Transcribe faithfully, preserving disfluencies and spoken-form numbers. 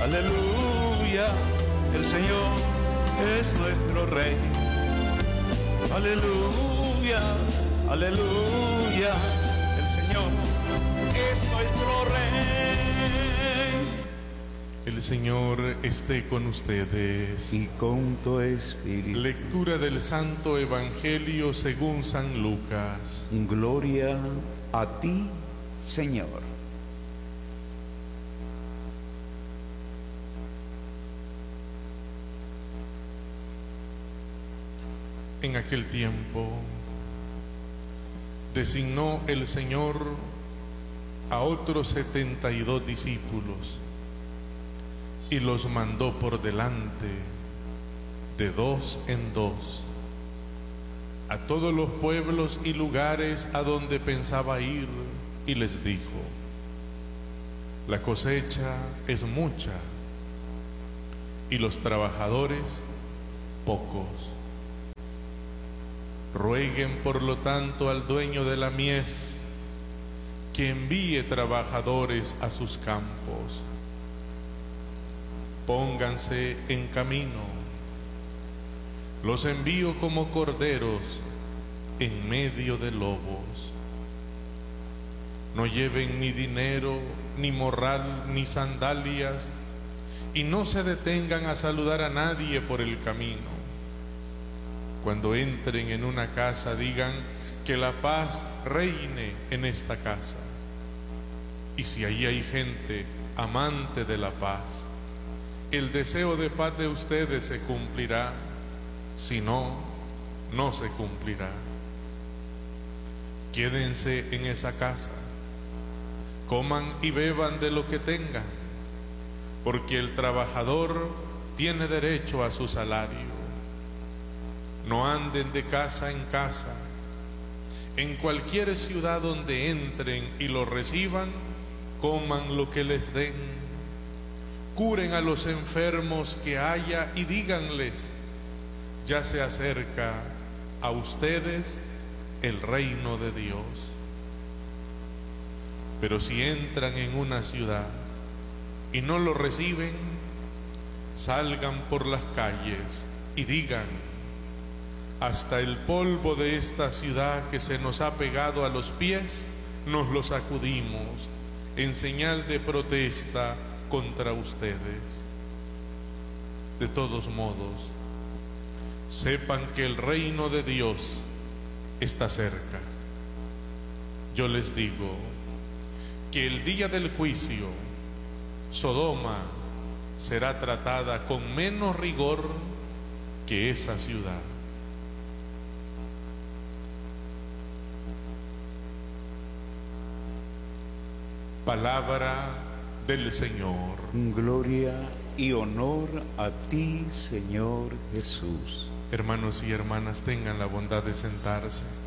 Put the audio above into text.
aleluya, el Señor es nuestro Rey. Aleluya, aleluya, el Señor es nuestro Rey. El Señor esté con ustedes. Y con tu espíritu. Lectura del Santo Evangelio según San Lucas. Gloria a ti, Señor. En aquel tiempo designó el Señor a otros setenta y dos discípulos y los mandó por delante de dos en dos a todos los pueblos y lugares a donde pensaba ir, y les dijo: la cosecha es mucha y los trabajadores pocos. Rueguen por lo tanto al dueño de la mies que envíe trabajadores a sus campos. Pónganse en camino. Los envío como corderos en medio de lobos. No lleven ni dinero, ni morral, ni sandalias, y no se detengan a saludar a nadie por el camino. Cuando entren en una casa, digan que la paz reine en esta casa. Y si allí hay gente amante de la paz, el deseo de paz de ustedes se cumplirá. Si no, no se cumplirá. Quédense en esa casa, coman y beban de lo que tengan, porque el trabajador tiene derecho a su salario. No anden de casa en casa. En cualquier ciudad donde entren y lo reciban, coman lo que les den. Curen a los enfermos que haya y díganles: ya se acerca a ustedes el reino de Dios. Pero si entran en una ciudad y no lo reciben, salgan por las calles y digan: hasta el polvo de esta ciudad que se nos ha pegado a los pies, nos lo sacudimos en señal de protesta contra ustedes. De todos modos, sepan que el reino de Dios está cerca. Yo les digo que el día del juicio, Sodoma será tratada con menos rigor que esa ciudad. Palabra del Señor. Gloria y honor a ti, Señor Jesús. Hermanos y hermanas, tengan la bondad de sentarse.